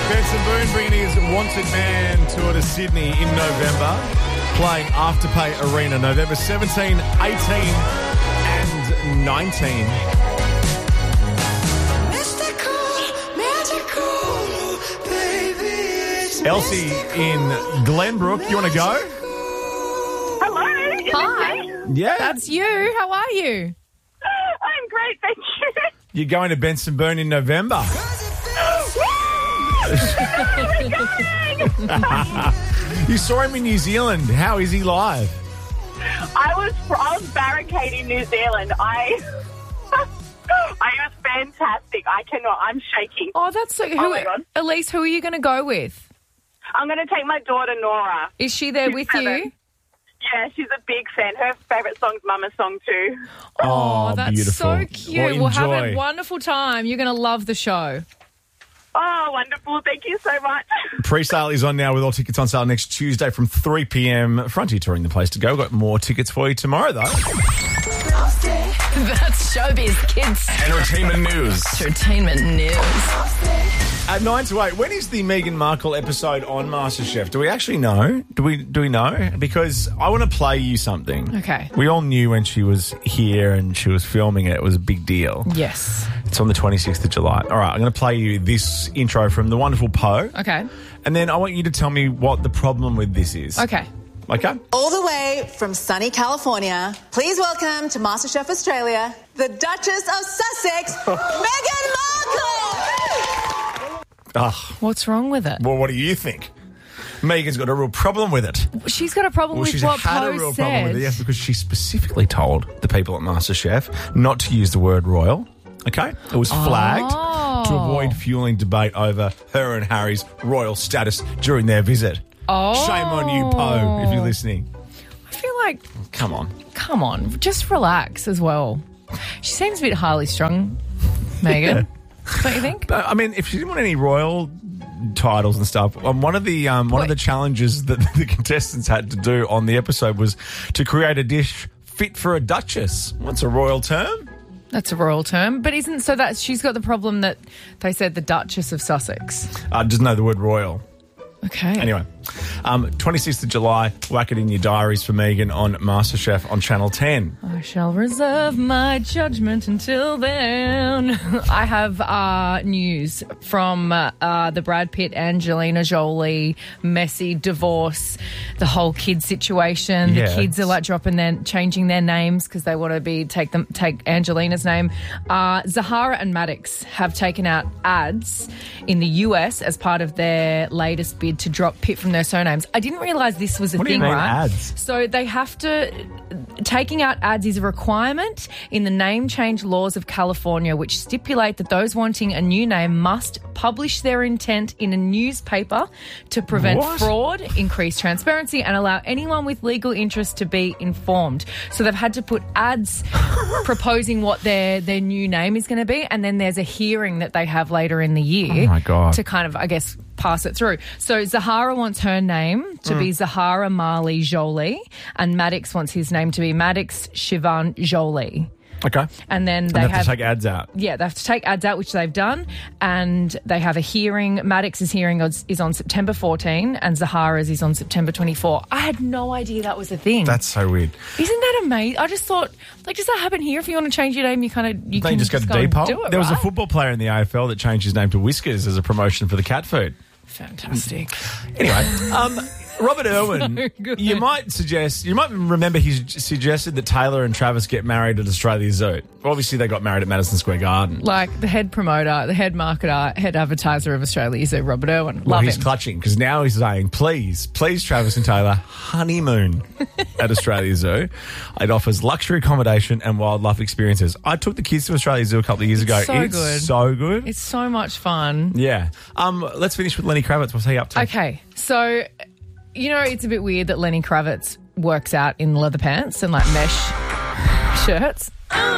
Benson Boone bringing his Wanted Man tour to Sydney in November, playing Afterpay Arena November 17, 18 and 19. Elsie in Glenbrook, you want to go? Hello. Hi. Yeah. That's you. How are you? I'm great, thank you. You're going to Benson Boone in November. You saw him in New Zealand. How is he live? I was barricading New Zealand. I was fantastic. I cannot. I'm shaking. Oh, that's so... my God. Elise, who are you going to go with? I'm going to take my daughter, Nora. Is she there with you? 7. Yeah, she's a big fan. Her favourite song's Mama's Song too. Oh, that's beautiful. so cute. Well, We'll have enjoy. a wonderful time. You're going to love the show. Oh, wonderful. Thank you so much. Pre-sale is on now with all tickets on sale next Tuesday from 3 p.m. Frontier Touring the place to go. We've got more tickets for you tomorrow, though. That's Showbiz Kids Entertainment news. Entertainment News. At 9 to 8, when is the Meghan Markle episode on MasterChef? Do we actually know? Do we know? Because I want to play you something. Okay. We all knew when she was here and she was filming it was a big deal. Yes. It's on the 26th of July. All right, I'm going to play you this intro from the wonderful Poe. Okay. And then I want you to tell me what the problem with this is. Okay. Okay? All the way from sunny California, please welcome to MasterChef Australia, the Duchess of Sussex, Meghan Markle! What's wrong with it? Well, what do you think? Megan's got a real problem with it. She's got a problem Well, with she's what had a Poe real said. problem with it, yes, because she specifically told the people at MasterChef not to use the word royal. Okay? It was flagged to avoid fueling debate over her and Harry's royal status during their visit. Oh. Shame on you, Poe, if you're listening. I feel like, Come on. just relax as well. She seems a bit highly strung, Megan. Don't you think? But, I mean, if she didn't want any royal titles and stuff, one of the challenges that the contestants had to do on the episode was to create a dish fit for a duchess. What's a royal term? That's a royal term, but isn't so that she's got the problem that they said the Duchess of Sussex. Just know the word royal. Okay. Anyway, 26th of July, whack it in your diaries for Megan on MasterChef on Channel 10. I shall reserve my judgment until then. I have news from the Brad Pitt, Angelina Jolie, messy divorce, the whole kid situation. Yeah. The kids are changing their names because they want to take Angelina's name. Zahara and Maddox have taken out ads in the US as part of their latest bid to drop Pitt from their surnames. I didn't realise this was a What do you thing, mean, right? ads? So they have to... Taking out ads is a requirement in the name change laws of California, which stipulate that those wanting a new name must publish their intent in a newspaper to prevent What? fraud, increase transparency, and allow anyone with legal interest to be informed. So they've had to put ads proposing what their new name is going to be, and then there's a hearing that they have later in the year Oh, my God. to kind of, I guess, pass it through. So Zahara wants her name to be Zahara Marley Jolie, and Maddox wants his name to be Maddox Shivan Jolie. Okay. And then And they have to take ads out. Yeah, they have to take ads out, which they've done, and they have a hearing. Maddox's hearing is on September 14, and Zahara's is on September 24. I had no idea that was a thing. That's so weird. Isn't that amazing? I just thought, does that happen here? If you want to change your name, you Then can you just go to and Depot. do it, There was a right? football player in the AFL that changed his name to Whiskers as a promotion for the cat food. Fantastic. Anyway, Robert Irwin, So good. you might remember he suggested that Taylor and Travis get married at Australia Zoo. Obviously, they got married at Madison Square Garden. Like the head promoter, the head marketer, head advertiser of Australia is Robert Irwin. Well, Love he's him. clutching because now he's saying, please, Travis and Taylor, honeymoon at Australia Zoo. It offers luxury accommodation and wildlife experiences. I took the kids to Australia Zoo a couple of years ago. so It's good. so good. It's so much fun. Yeah. Let's finish with Lenny Kravitz. What's he up to? Okay, so, it's a bit weird that Lenny Kravitz works out in leather pants and mesh shirts.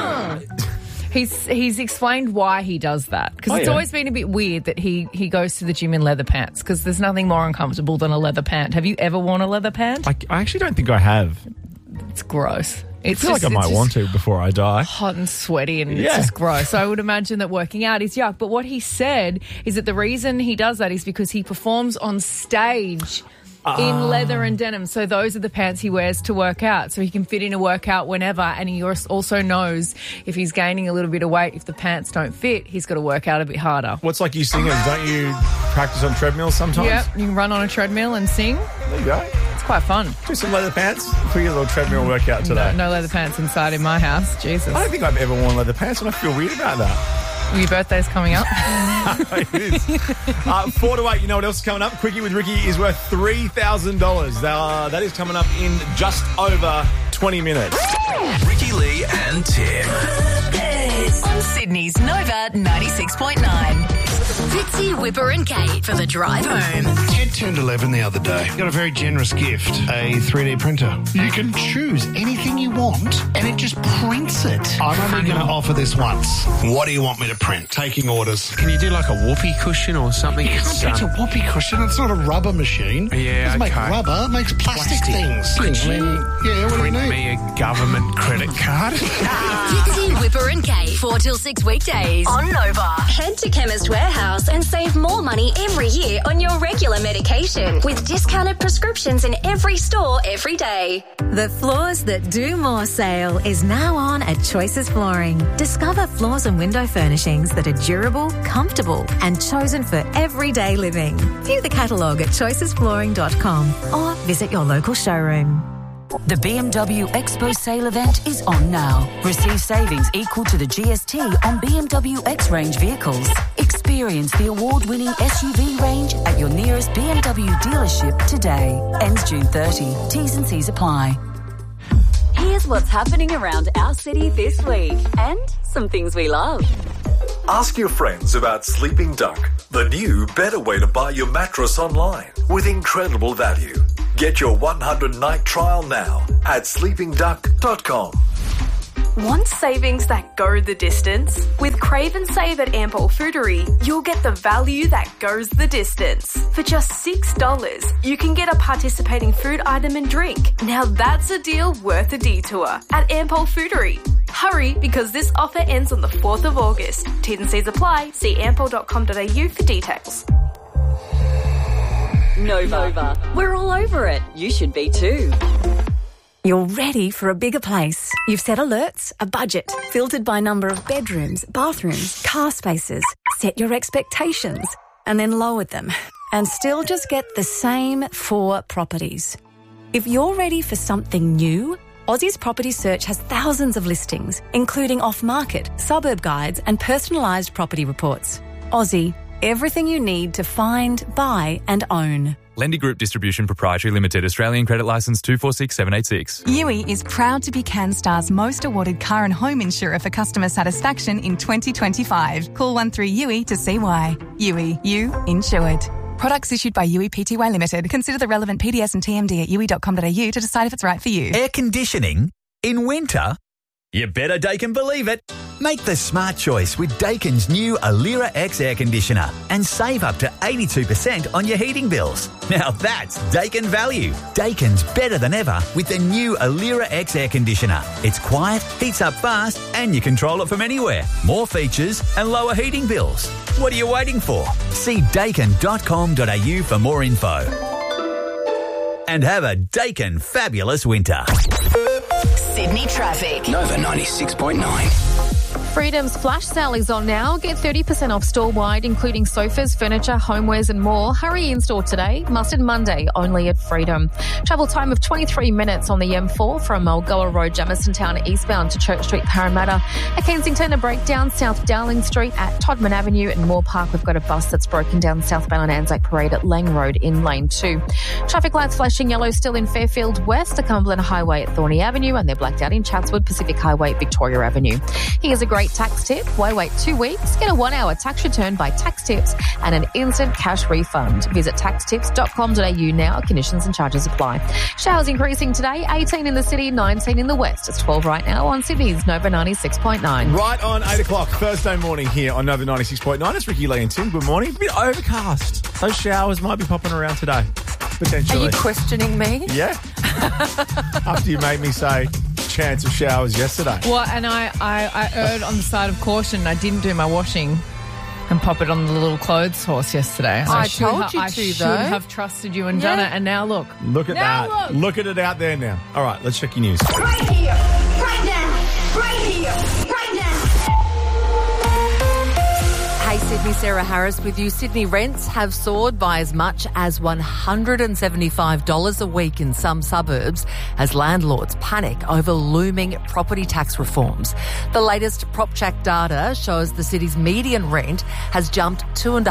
He's explained why he does that because it's always been a bit weird that he goes to the gym in leather pants because there's nothing more uncomfortable than a leather pant. Have you ever worn a leather pant? I actually don't think I have. It's gross. I feel like I might want to before I die. Hot and sweaty and it's just gross. So I would imagine that working out is yuck. But what he said is that the reason he does that is because he performs on stage in leather and denim. So those are the pants he wears to work out. So he can fit in a workout whenever. And he also knows if he's gaining a little bit of weight, if the pants don't fit, he's got to work out a bit harder. What's like you singers? Don't you practice on treadmills sometimes? Yep, you can run on a treadmill and sing. There you go. It's quite fun. Do some leather pants for your little treadmill workout today. No leather pants inside in my house. Jesus. I don't think I've ever worn leather pants and I feel weird about that. Your birthday's coming up. It is. 4 to 8, you know what else is coming up? Quickie with Ricky is worth $3,000. That is coming up in just over 20 minutes. Ricky Lee and Tim. On Sydney's Nova 96.9. Fitzy, Whipper and Kate for the drive home. Ted turned 11 the other day. Got a very generous gift, a 3D printer. You can choose anything you want and it just prints it. I'm only going to offer this once. What do you want me to print? Taking orders. Can you do like a whoopee cushion or something? It's a whoopee cushion. It's not a rubber machine. Yeah, it doesn't make okay. rubber. It makes plastic things. Could I mean, yeah, what do you print need? me a government credit card? Fitzy, Whipper and Kate, 4 till 6 weekdays on Nova. Head to Chemist Warehouse and save more money every year on your regular medication with discounted prescriptions in every store every day. The Floors That Do More sale is now on at Choices Flooring. Discover floors and window furnishings that are durable, comfortable and chosen for everyday living. View the catalogue at choicesflooring.com or visit your local showroom. The BMW Expo sale event is on now. Receive savings equal to the GST on BMW X-Range vehicles. Experience the award-winning SUV range at your nearest BMW dealership today. Ends June 30. T's and C's apply. Here's what's happening around our city this week and some things we love. Ask your friends about Sleeping Duck, the new, better way to buy your mattress online with incredible value. Get your 100-night trial now at sleepingduck.com. Want savings that go the distance? With Crave and Save at Ampol Foodery, you'll get the value that goes the distance. For just $6, you can get a participating food item and drink. Now that's a deal worth a detour at Ampol Foodery. Hurry, because this offer ends on the 4th of August. T's and C's apply. See ampol.com.au for details. Nova. We're all over it. You should be too. You're ready for a bigger place. You've set alerts, a budget, filtered by number of bedrooms, bathrooms, car spaces. Set your expectations and then lowered them and still just get the same 4 properties. If you're ready for something new, Aussie's Property Search has thousands of listings, including off-market, suburb guides and personalised property reports. Aussie, everything you need to find, buy and own. Lendy Group Distribution Proprietary Limited, Australian Credit Licence 246786. Yui is proud to be CanStar's most awarded car and home insurer for customer satisfaction in 2025. Call 13-YUI to see why. Yui, you insured. Products issued by Yui Pty Limited. Consider the relevant PDS and TMD at yui.com.au to decide if it's right for you. Air conditioning in winter? You better Daikin believe it. Make the smart choice with Daikin's new Alira X air conditioner and save up to 82% on your heating bills. Now that's Daikin value. Daikin's better than ever with the new Alira X air conditioner. It's quiet, heats up fast and you control it from anywhere. More features and lower heating bills. What are you waiting for? See daikin.com.au for more info. And have a Daikin fabulous winter. Sydney traffic. Nova 96.9. Freedom's flash sale is on now. Get 30% off store-wide, including sofas, furniture, homewares and more. Hurry in-store today. Mustard Monday, only at Freedom. Travel time of 23 minutes on the M4 from Mulgoa Road, Jamison Town eastbound to Church Street, Parramatta. At Kensington, a breakdown South Dowling Street at Todman Avenue and Moore Park. We've got a bus that's broken down southbound on Anzac Parade at Lang Road in Lane 2. Traffic lights flashing yellow still in Fairfield West, the Cumberland Highway at Thorney Avenue, and they're blacked out in Chatswood, Pacific Highway, Victoria Avenue. Here's a great tax tip. Why wait 2 weeks? Get a 1-hour tax return by Tax Tips and an instant cash refund. Visit taxtips.com.au now. Conditions and charges apply. Showers increasing today. 18 in the city, 19 in the west. It's 12 right now on Sydney's Nova 96.9. Right on 8 o'clock, Thursday morning here on Nova 96.9. It's Ricky Lee and Tim. Good morning. A bit overcast. Those showers might be popping around today, potentially. Are you questioning me? Yeah. After you made me say chance of showers yesterday. Well, and I erred on the side of caution. I didn't do my washing and pop it on the little clothes horse yesterday. I told you I to, should though. have trusted you and done it, and now look. Look at Now that. look. Look at it out there now. All right, let's check your news. Right here, right now, right here, right now. Hey Sydney, Sarah Harris with you. Sydney rents have soared by as much as $175 a week in some suburbs as landlords panic over looming property tax reforms. The latest PropCheck data shows the city's median rent has jumped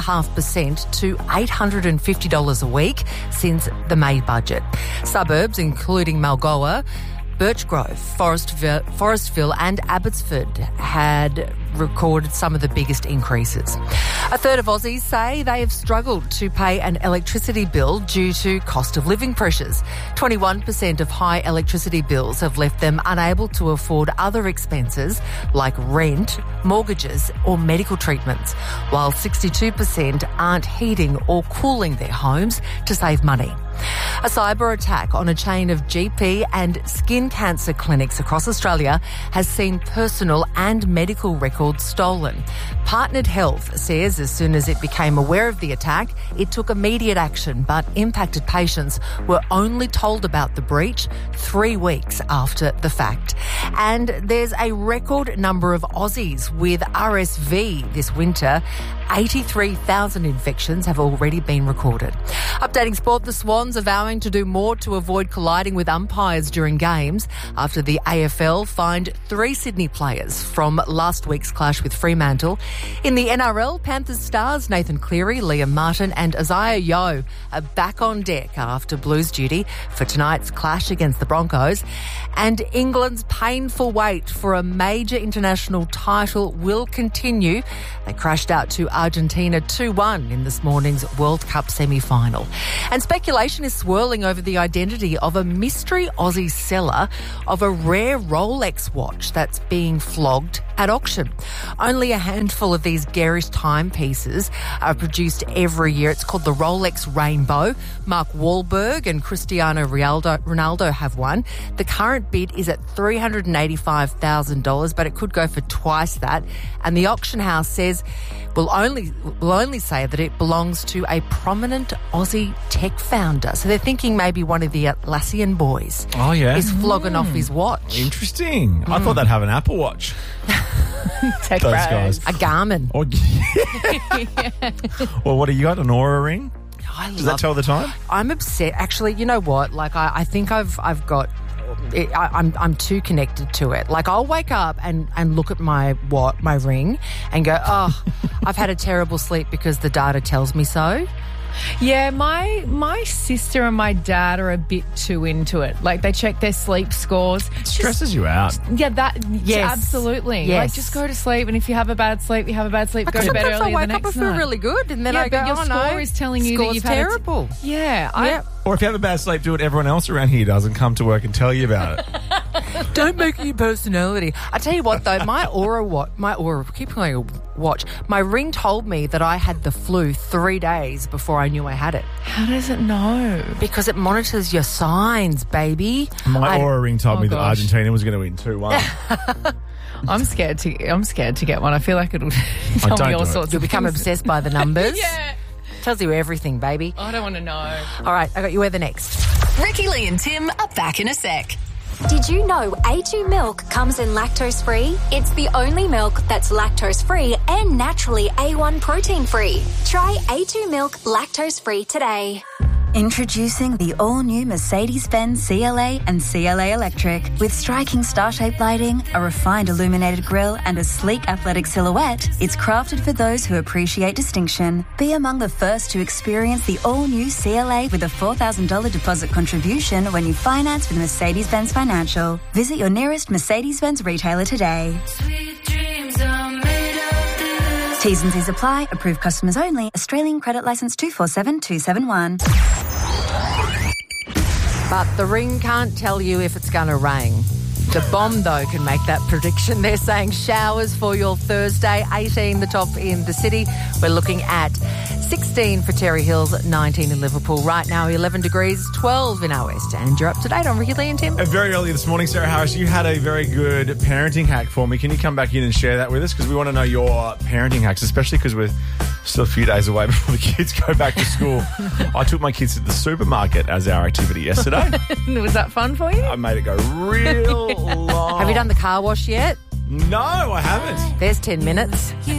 2.5% to $850 a week since the May budget. Suburbs, including Malgoa, Birchgrove, Forestville and Abbotsford had recorded some of the biggest increases. A third of Aussies say they have struggled to pay an electricity bill due to cost of living pressures. 21% of high electricity bills have left them unable to afford other expenses like rent, mortgages or medical treatments, while 62% aren't heating or cooling their homes to save money. A cyber attack on a chain of GP and skin cancer clinics across Australia has seen personal and medical records stolen. Partnered Health says as soon as it became aware of the attack, it took immediate action, but impacted patients were only told about the breach 3 weeks after the fact. And there's a record number of Aussies with RSV this winter. 83,000 infections have already been recorded. Updating sport, the Swans are vowing to do more to avoid colliding with umpires during games after the AFL fined 3 Sydney players from last week's clash with Fremantle. In the NRL, Panthers stars Nathan Cleary, Liam Martin and Isaiah Yeo are back on deck after Blues duty for tonight's clash against the Broncos. And England's painful wait for a major international title will continue. They crashed out to Argentina 2-1 in this morning's World Cup semi-final. And speculation is swirling over the identity of a mystery Aussie seller of a rare Rolex watch that's being flogged at auction. Only a handful of these garish timepieces are produced every year. It's called the Rolex Rainbow. Mark Wahlberg and Cristiano Ronaldo have one. The current bid is at $385,000, but it could go for twice that. And the auction house says will only say that it belongs to a prominent Aussie tech founder. So they're thinking maybe one of the Atlassian boys is flogging off his watch. Interesting. I thought they'd have an Apple Watch. Tech Those bros. guys. A Garmin. Oh, Well, what do you got? An Aura ring? Does that tell the time? I'm upset. Actually, you know what? Like, I think I've got... I'm too connected to it. Like, I'll wake up and look at my ring and go, oh, I've had a terrible sleep because the data tells me so. Yeah, my sister and my dad are a bit too into it. Like, they check their sleep scores. It stresses you out. Yeah, Yes. absolutely. Yes. Like, just go to sleep, and if you have a bad sleep, you have a bad sleep. Go to bed Sometimes I early wake the up, next I feel night. really good, and then Yeah, I go, but your oh no, score is telling you that score's you've had terrible. Yeah, Or if you have a bad sleep, do what everyone else around here does and come to work and tell you about it. Don't make it your personality. I tell you what, though, my ring told me that I had the flu 3 days before I knew I had it. How does it know? Because it monitors your signs, baby. My Aura ring told me that gosh. Argentina was going to win 2-1. I'm scared to get one. I feel like it'll tell don't me all do it. sorts You'll of become things. obsessed by the numbers. Yeah. Tells you everything, baby. I don't want to know. All right, I got you. Where the next? Ricky Lee and Tim are back in a sec. Did you know A2 milk comes in lactose free? It's the only milk that's lactose free and naturally A1 protein free. Try A2 milk lactose free today. Introducing the all-new Mercedes-Benz CLA and CLA Electric. With striking star-shaped lighting, a refined illuminated grille and a sleek athletic silhouette, it's crafted for those who appreciate distinction. Be among the first to experience the all-new CLA with a $4,000 deposit contribution when you finance with Mercedes-Benz Financial. Visit your nearest Mercedes-Benz retailer today. T's and C's apply. Approved customers only. Australian credit licence 247271. But the ring can't tell you if it's going to rain. The bomb, though, can make that prediction. They're saying showers for your Thursday, 18 the top in the city. We're looking at 16 for Terry Hills, 19 in Liverpool. Right now, 11 degrees, 12 in our West. And you're up to date on Ricky Lee and Tim. Very early this morning, Sarah Harris, you had a very good parenting hack for me. Can you come back in and share that with us? Because we want to know your parenting hacks, especially because we're still a few days away before the kids go back to school. I took my kids to the supermarket as our activity yesterday. Was that fun for you? I made it go real long. Have you done the car wash yet? No, I haven't. There's 10 minutes.